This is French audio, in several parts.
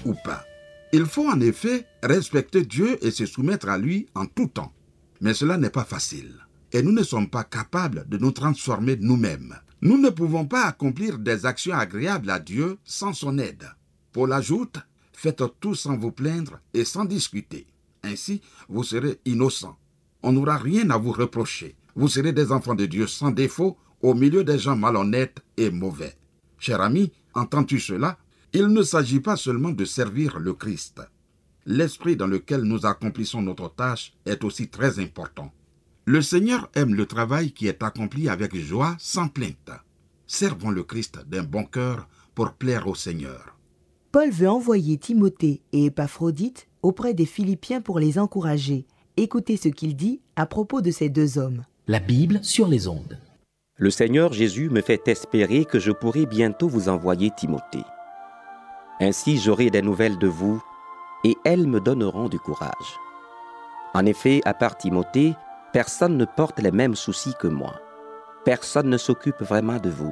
ou pas. Il faut en effet respecter Dieu et se soumettre à lui en tout temps. Mais cela n'est pas facile. Et nous ne sommes pas capables de nous transformer nous-mêmes. Nous ne pouvons pas accomplir des actions agréables à Dieu sans son aide. Paul ajoute, « Faites tout sans vous plaindre et sans discuter. Ainsi, vous serez innocents. On n'aura rien à vous reprocher. Vous serez des enfants de Dieu sans défaut au milieu des gens malhonnêtes et mauvais. » Cher ami, entends-tu cela? Il ne s'agit pas seulement de servir le Christ. L'esprit dans lequel nous accomplissons notre tâche est aussi très important. Le Seigneur aime le travail qui est accompli avec joie, sans plainte. Servons le Christ d'un bon cœur pour plaire au Seigneur. Paul veut envoyer Timothée et Épaphrodite auprès des Philippiens pour les encourager. Écoutez ce qu'il dit à propos de ces deux hommes. La Bible sur les ondes. Le Seigneur Jésus me fait espérer que je pourrai bientôt vous envoyer Timothée. Ainsi j'aurai des nouvelles de vous et elles me donneront du courage. En effet, à part Timothée, personne ne porte les mêmes soucis que moi. Personne ne s'occupe vraiment de vous.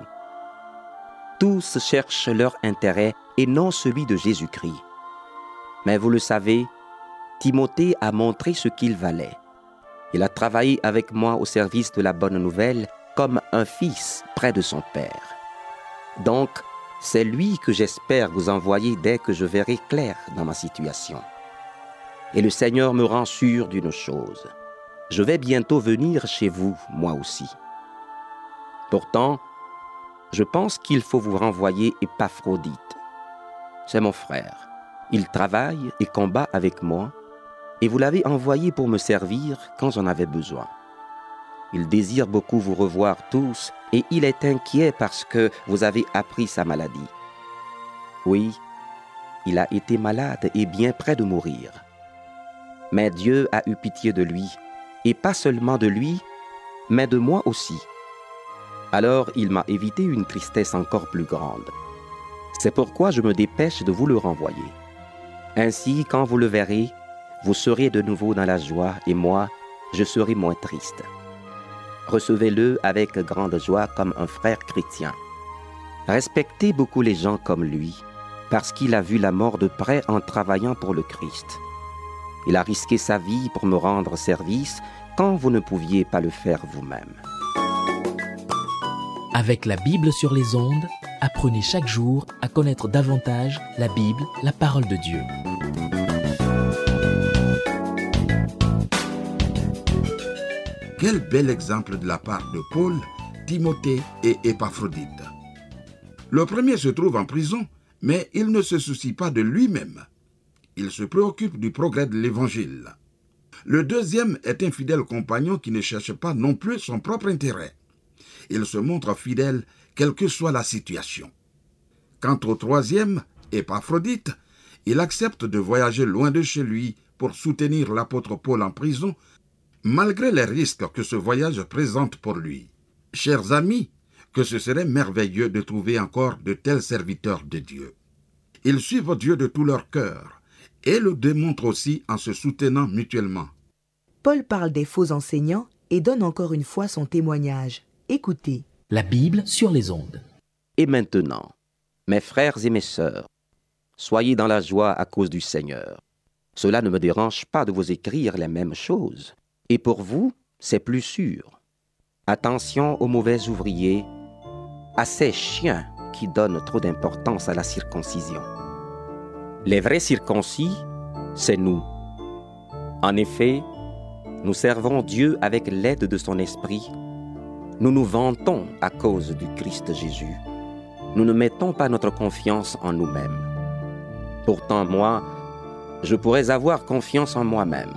Tous cherchent leur intérêt et non celui de Jésus-Christ. Mais vous le savez, Timothée a montré ce qu'il valait. Il a travaillé avec moi au service de la bonne nouvelle comme un fils près de son père. Donc, c'est lui que j'espère vous envoyer dès que je verrai clair dans ma situation. Et le Seigneur me rend sûr d'une chose. Je vais bientôt venir chez vous, moi aussi. Pourtant, je pense qu'il faut vous renvoyer Épaphrodite. C'est mon frère. Il travaille et combat avec moi, et vous l'avez envoyé pour me servir quand j'en avais besoin. Il désire beaucoup vous revoir tous, et il est inquiet parce que vous avez appris sa maladie. Oui, il a été malade et bien près de mourir. Mais Dieu a eu pitié de lui, et pas seulement de lui, mais de moi aussi. Alors il m'a évité une tristesse encore plus grande. C'est pourquoi je me dépêche de vous le renvoyer. Ainsi, quand vous le verrez, vous serez de nouveau dans la joie, et moi, je serai moins triste. Recevez-le avec grande joie comme un frère chrétien. Respectez beaucoup les gens comme lui, parce qu'il a vu la mort de près en travaillant pour le Christ. Il a risqué sa vie pour me rendre service quand vous ne pouviez pas le faire vous-même. Avec la Bible sur les ondes, apprenez chaque jour à connaître davantage la Bible, la parole de Dieu. Quel bel exemple de la part de Paul, Timothée et Épaphrodite. Le premier se trouve en prison, mais il ne se soucie pas de lui-même. Il se préoccupe du progrès de l'Évangile. Le deuxième est un fidèle compagnon qui ne cherche pas non plus son propre intérêt. Il se montre fidèle quelle que soit la situation. Quant au troisième, Épaphrodite, il accepte de voyager loin de chez lui pour soutenir l'apôtre Paul en prison, malgré les risques que ce voyage présente pour lui. Chers amis, que ce serait merveilleux de trouver encore de tels serviteurs de Dieu. Ils suivent Dieu de tout leur cœur et le démontrent aussi en se soutenant mutuellement. Paul parle des faux enseignants et donne encore une fois son témoignage. Écoutez. La Bible sur les ondes. Et maintenant, mes frères et mes sœurs, soyez dans la joie à cause du Seigneur. Cela ne me dérange pas de vous écrire les mêmes choses. Et pour vous, c'est plus sûr. Attention aux mauvais ouvriers, à ces chiens qui donnent trop d'importance à la circoncision. Les vrais circoncis, c'est nous. En effet, nous servons Dieu avec l'aide de son esprit. Nous nous vantons à cause du Christ Jésus. Nous ne mettons pas notre confiance en nous-mêmes. Pourtant, moi, je pourrais avoir confiance en moi-même.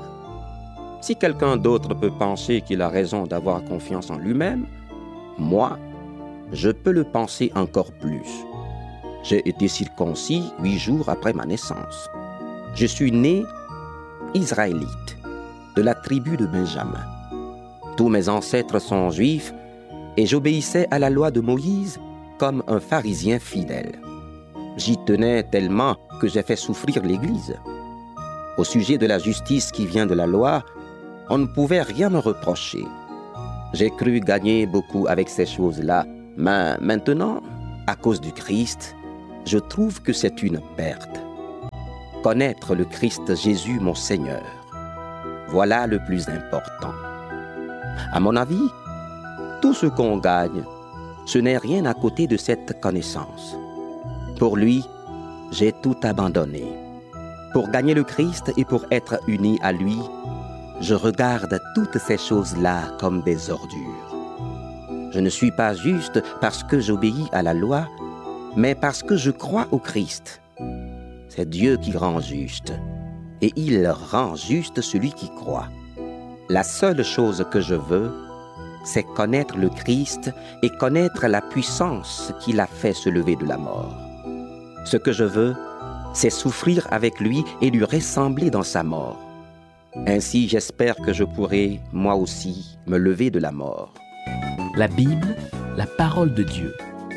Si quelqu'un d'autre peut penser qu'il a raison d'avoir confiance en lui-même, moi, je peux le penser encore plus. J'ai été circoncis 8 jours après ma naissance. Je suis né israélite, de la tribu de Benjamin. Tous mes ancêtres sont juifs et j'obéissais à la loi de Moïse comme un pharisien fidèle. J'y tenais tellement que j'ai fait souffrir l'Église. Au sujet de la justice qui vient de la loi, on ne pouvait rien me reprocher. J'ai cru gagner beaucoup avec ces choses-là, mais maintenant, à cause du Christ, je trouve que c'est une perte. connaître le Christ Jésus mon Seigneur. Voilà le plus important. À mon avis, tout ce qu'on gagne, ce n'est rien à côté de cette connaissance. Pour lui, j'ai tout abandonné. Pour gagner le Christ et pour être uni à lui, je regarde toutes ces choses-là comme des ordures. Je ne suis pas juste parce que j'obéis à la loi, mais parce que je crois au Christ. C'est Dieu qui rend juste, et il rend juste celui qui croit. La seule chose que je veux, c'est connaître le Christ et connaître la puissance qui l'a fait se lever de la mort. Ce que je veux, c'est souffrir avec lui et lui ressembler dans sa mort. Ainsi, j'espère que je pourrai, moi aussi, me lever de la mort. La Bible, la parole de Dieu.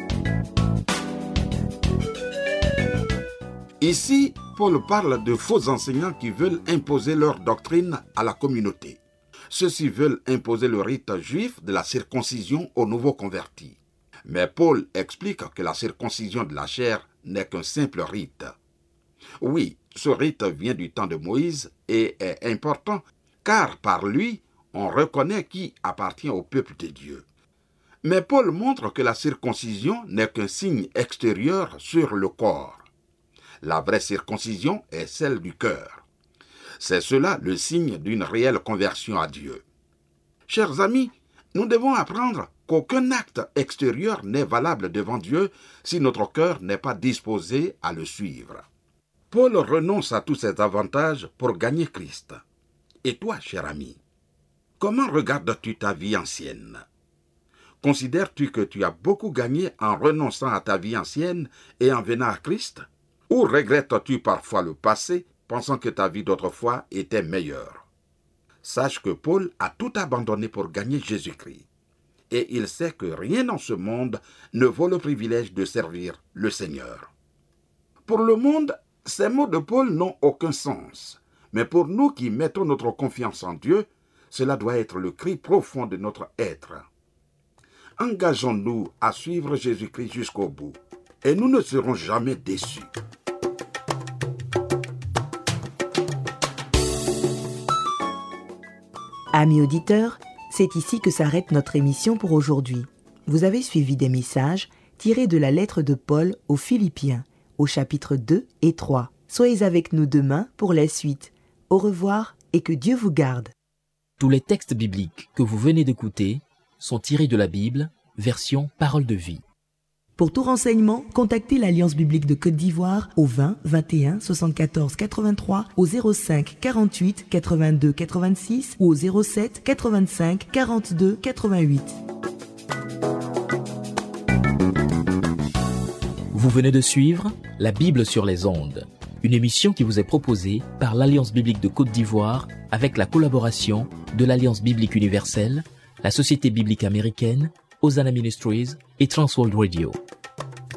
Ici, Paul parle de faux enseignants qui veulent imposer leur doctrine à la communauté. Ceux-ci veulent imposer le rite juif de la circoncision aux nouveaux convertis. Mais Paul explique que la circoncision de la chair n'est qu'un simple rite. Oui, ce rite vient du temps de Moïse et est important car par lui, on reconnaît qui appartient au peuple de Dieu. Mais Paul montre que la circoncision n'est qu'un signe extérieur sur le corps. La vraie circoncision est celle du cœur. C'est cela le signe d'une réelle conversion à Dieu. Chers amis, nous devons apprendre qu'aucun acte extérieur n'est valable devant Dieu si notre cœur n'est pas disposé à le suivre. Paul renonce à tous ces avantages pour gagner Christ. Et toi, cher ami, comment regardes-tu ta vie ancienne? Considères-tu que tu as beaucoup gagné en renonçant à ta vie ancienne et en venant à Christ? Ou regrettes-tu parfois le passé, pensant que ta vie d'autrefois était meilleure? Sache que Paul a tout abandonné pour gagner Jésus-Christ. Et il sait que rien dans ce monde ne vaut le privilège de servir le Seigneur. Pour le monde, ces mots de Paul n'ont aucun sens. Mais pour nous qui mettons notre confiance en Dieu, cela doit être le cri profond de notre être. Engageons-nous à suivre Jésus-Christ jusqu'au bout, et nous ne serons jamais déçus. Amis auditeurs, c'est ici que s'arrête notre émission pour aujourd'hui. Vous avez suivi des messages tirés de la lettre de Paul aux Philippiens, au chapitre 2 et 3. Soyez avec nous demain pour la suite. Au revoir et que Dieu vous garde. Tous les textes bibliques que vous venez d'écouter sont tirés de la Bible, version Parole de vie. Pour tout renseignement, contactez l'Alliance biblique de Côte d'Ivoire au 20 21 74 83, au 05 48 82 86 ou au 07 85 42 88. Vous venez de suivre La Bible sur les ondes, une émission qui vous est proposée par l'Alliance biblique de Côte d'Ivoire avec la collaboration de l'Alliance biblique universelle, la Société biblique américaine, Hosanna Ministries et Transworld Radio.